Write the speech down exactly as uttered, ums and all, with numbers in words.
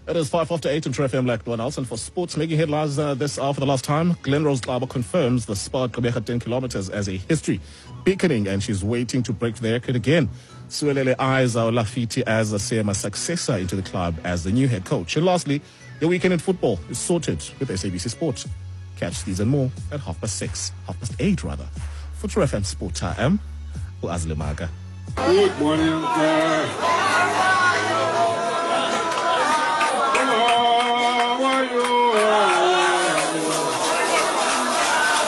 It is five after eight on True F M like Donaldson for sports. Making headlines uh, this hour for the last time. Glenrose Klaba confirms the Spar Gqeberha ten kilometers as a history beaconing, and she's waiting to break the record again. Suelele eyes our Lafiti as a Sema successor into the club as the new head coach. And lastly, the weekend in football is sorted with S A B C Sport. Catch these and more at half past six, half past eight rather. For True F M Sport, I am Azle Maga. Good morning. Uh...